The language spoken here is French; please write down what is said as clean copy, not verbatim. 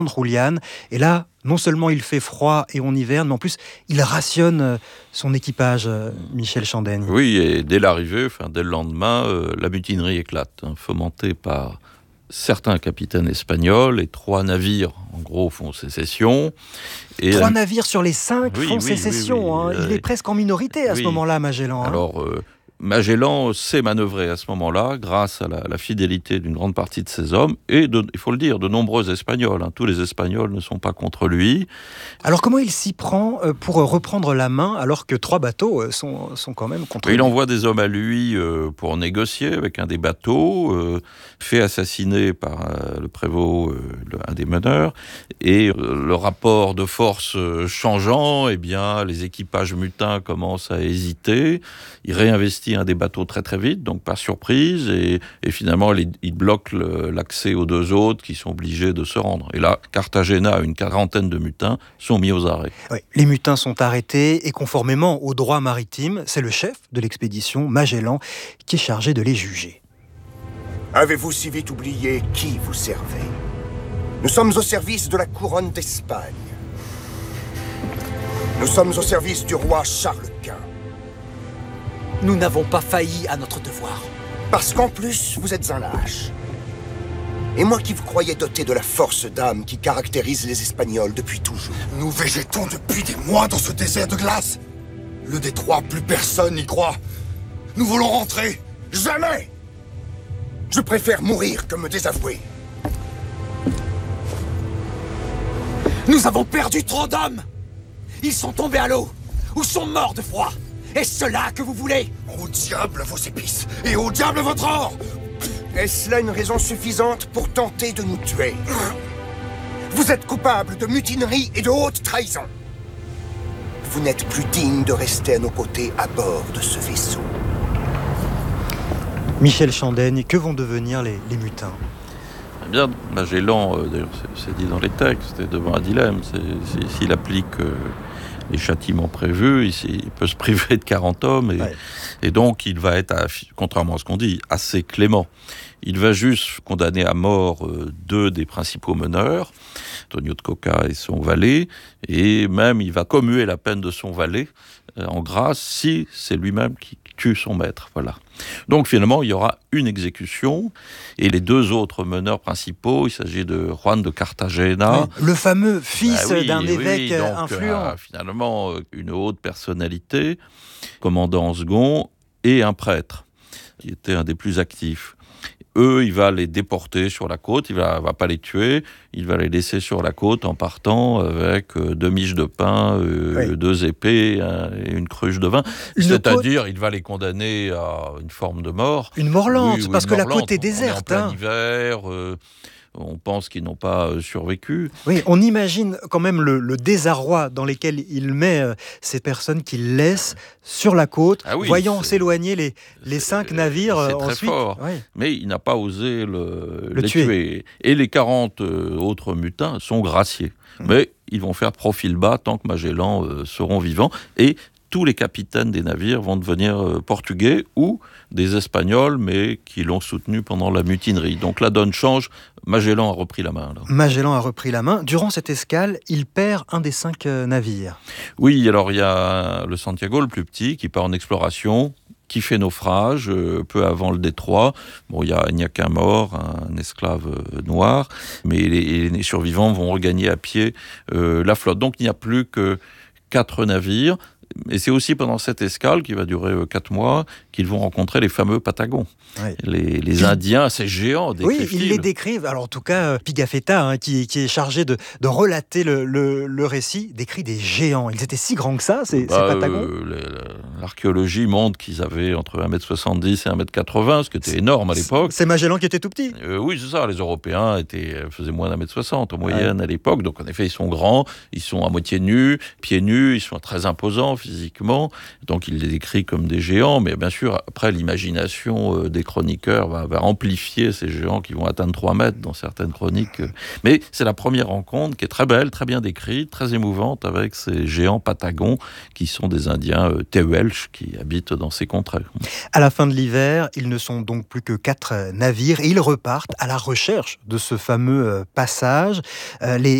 Julián. Et là, non seulement il fait froid et on hiverne, mais en plus, il rationne son équipage, Michel Chandaigne. Oui, et dès l'arrivée, dès le lendemain, la mutinerie éclate, fomentée par certains capitaines espagnols et 3 navires, en gros, font sécession. Et 3 navires sur les 5 font sécession. Oui. Il est presque en minorité à ce moment-là, Magellan. Alors, Magellan sait manœuvrer à ce moment-là grâce à la fidélité d'une grande partie de ses hommes et, il faut le dire, de nombreux Espagnols. Tous les Espagnols ne sont pas contre lui. Alors comment il s'y prend pour reprendre la main alors que 3 bateaux sont quand même contre lui ? Il envoie des hommes à lui pour négocier avec un des bateaux, fait assassiner par le prévôt, un des meneurs, et le rapport de force changeant, les équipages mutins commencent à hésiter. Il réinvestit un des bateaux très très vite, donc par surprise, et finalement il bloque l'accès aux 2 autres qui sont obligés de se rendre. Et là, Cartagena, une 40aine de mutins sont mis aux arrêts. Oui, les mutins sont arrêtés et conformément au droit maritime, c'est le chef de l'expédition, Magellan, qui est chargé de les juger. Avez-vous si vite oublié qui vous servez ? Nous sommes au service de la couronne d'Espagne. Nous sommes au service du roi Charles Quint. Nous n'avons pas failli à notre devoir. Parce qu'en plus, vous êtes un lâche. Et moi qui vous croyais doté de la force d'âme qui caractérise les Espagnols depuis toujours. Nous végétons depuis des mois dans ce désert de glace. Le détroit, plus personne n'y croit. Nous voulons rentrer. Jamais ! Je préfère mourir que me désavouer. Nous avons perdu trop d'hommes. Ils sont tombés à l'eau ou sont morts de froid. Est-ce cela que vous voulez ? Au diable vos épices et au diable votre or ! Est-ce là une raison suffisante pour tenter de nous tuer ? Vous êtes coupable de mutinerie et de haute trahison. Vous n'êtes plus digne de rester à nos côtés à bord de ce vaisseau. Michel Chandaigne, que vont devenir les mutins ? Magellan, d'ailleurs c'est dit dans les textes, est devant un dilemme. S'il applique les châtiments prévus, il peut se priver de 40 hommes, et donc il va être, contrairement à ce qu'on dit, assez clément. Il va juste condamner à mort 2 des principaux meneurs, Antonio de Coca et son valet, et même il va commuer la peine de son valet en grâce si c'est lui-même qui tue son maître. Voilà. Donc finalement, il y aura une exécution, et les 2 autres meneurs principaux, il s'agit de Juan de Cartagena. Oui, le fameux fils d'un évêque influent. Finalement, une haute personnalité, commandant second, et un prêtre, qui était un des plus actifs. Eux, il va les déporter sur la côte, il va pas les tuer, il va les laisser sur la côte en partant avec 2 miches de pain, 2 épées et une cruche de vin. C'est-à-dire, il va les condamner à une forme de mort. Une mort lente, parce que la côte est déserte. On est en plein hiver, on pense qu'ils n'ont pas survécu. Oui, on imagine quand même le désarroi dans lequel il met ces personnes qu'il laisse sur la côte, voyant s'éloigner les 5 navires c'est ensuite. Très fort, mais il n'a pas osé les tuer. Et les 40 autres mutins sont graciés. Mais ils vont faire profil bas tant que Magellan seront vivants, et tous les capitaines des navires vont devenir portugais ou des Espagnols, mais qui l'ont soutenu pendant la mutinerie. Donc la donne change, Magellan a repris la main. Magellan a repris la main. Durant cette escale, il perd un des 5 navires. Oui, alors il y a le Santiago, le plus petit, qui part en exploration, qui fait naufrage peu avant le détroit. Bon, il n'y a qu'un mort, un esclave noir, mais les survivants vont regagner à pied la flotte. Donc il n'y a plus que 4 navires. Et c'est aussi pendant cette escale, qui va durer 4 mois, qu'ils vont rencontrer les fameux Patagons. Les Indiens, ces géants, décrivent-ils. Oui, ils les décrivent. Alors en tout cas, Pigafetta, qui est chargé de relater le récit, décrit des géants. Ils étaient si grands que ça, ces Patagons. L'archéologie montre qu'ils avaient entre 1m70 et 1m80, ce qui était énorme à l'époque. C'est Magellan qui était tout petit. Oui, c'est ça. Les Européens faisaient moins d'1m60 en moyenne à l'époque. Donc en effet, ils sont grands, ils sont à moitié nus, pieds nus, ils sont très imposants physiquement. Donc il les décrit comme des géants. Mais bien sûr, après, l'imagination des chroniqueurs va amplifier ces géants qui vont atteindre 3 mètres dans certaines chroniques. Mais c'est la première rencontre qui est très belle, très bien décrite, très émouvante avec ces géants Patagons qui sont des Indiens Tehuel, Welsh qui habitent dans ces contrées. À la fin de l'hiver, ils ne sont donc plus que 4 navires et ils repartent à la recherche de ce fameux passage. Les